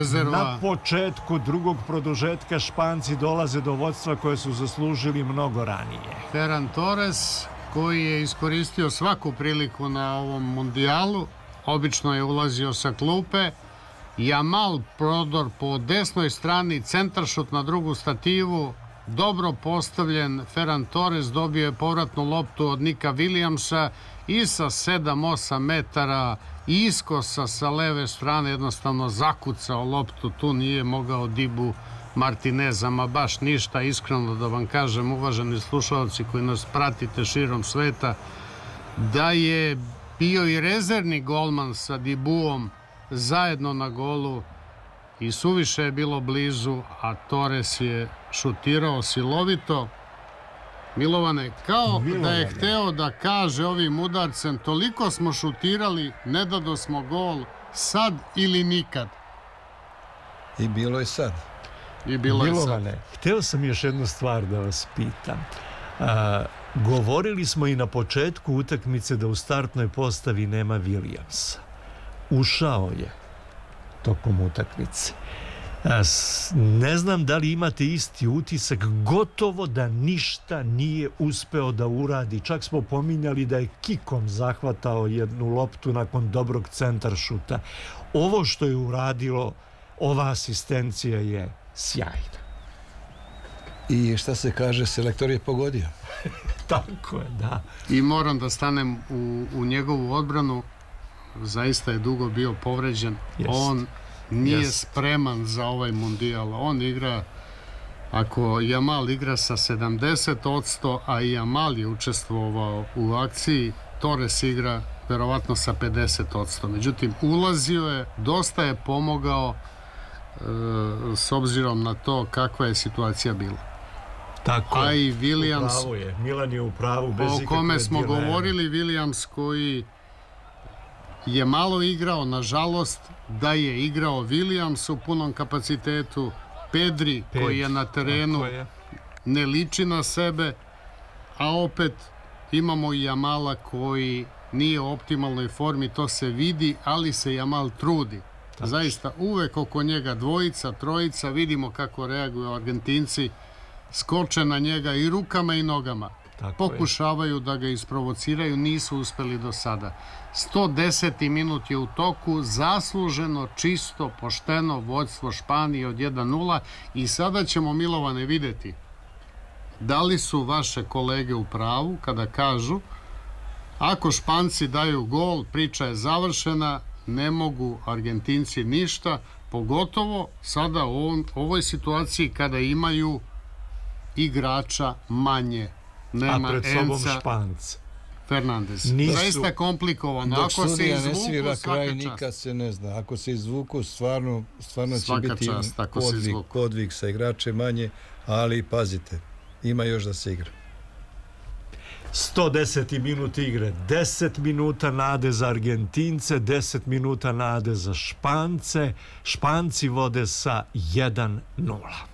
Na početku drugog produžetka Španci dolaze do vodstva koje su zaslužili mnogo ranije. Ferran Torres, koji je iskoristio svaku priliku na ovom mundijalu, obično je ulazio sa klupe. Jamal prodor po desnoj strani, centaršut na drugu stativu, dobro postavljen. Ferran Torres dobio je povratnu loptu od Nika Williamsa i sa 7-8 metara iskosa sa leve strane jednostavno zakucao loptu. Tu nije mogao Dibu Martinez, ama baš ništa. Iskreno da vam kažem, uvaženi slušalci koji nas pratite širom sveta, da je bio i rezervni golman sa Dibuom zajedno na golu i suviše je bilo blizu, a Torres je šutirao silovito. Milovane, kao da je hteo da kaže ovim udarcem, toliko smo šutirali, ne dado smo gol, sad ili nikad. I bilo je sad. I bilo je sad. Milovane, hteo sam još jednu stvar da vas pitam. Govorili smo i na početku utakmice da u startnoj postavi nema Williamsa. Ušao je tokom utakmice. Ne znam da li imate isti utisak, gotovo da ništa nije uspeo da uradi. Čak smo pominjali da je kikom zahvatao jednu loptu nakon dobrog centaršuta. Ovo što je uradilo, ova asistencija je sjajna. I šta se kaže, selektor je pogodio. Tako je, da. I moram da stanem u njegovu odbranu. Zaista je dugo bio povređen. On nije spreman za ovaj mundijal. On igra, ako Jamal igra sa 70%, a i Jamal je učestvovao u akciji, Torres igra verovatno sa 50%. Međutim, ulazio je, dosta je pomogao s obzirom na to kakva je situacija bila. Tako a i Williams, Milan je u pravu, o kome smo govorili, Williams koji je malo igrao, nažalost. Da je igrao Williams u punom kapacitetu, Pedri koji je na terenu ne liči na sebe, a opet imamo i Jamala koji nije u optimalnoj formi, to se vidi, ali se Jamal trudi. Zaista uvek oko njega dvojica, trojica, vidimo kako reaguju Argentinci, skoče na njega i rukama i nogama. Pokušavaju da ga isprovociraju, nisu uspeli do sada. 110. minut je u toku, zasluženo, čisto, pošteno vodstvo Španije od 1-0 i sada ćemo, Milovane, videti da li su vaše kolege u pravu kada kažu ako Španci daju gol, priča je završena, ne mogu Argentinci ništa, pogotovo sada u ovoj situaciji kada imaju igrača manje. Nema a pred sobom Španci. Fernandez. Zaista komplikovano. Dok sudija ne svira kraj, nikad se ne zna. Ako se izvuku, stvarno će biti podvig sa igrače manje, ali pazite, ima još da se igra. 110. minut igre, 10 minuta nade za Argentince, 10 minuta nade za Špance. Španci vode sa 1-0.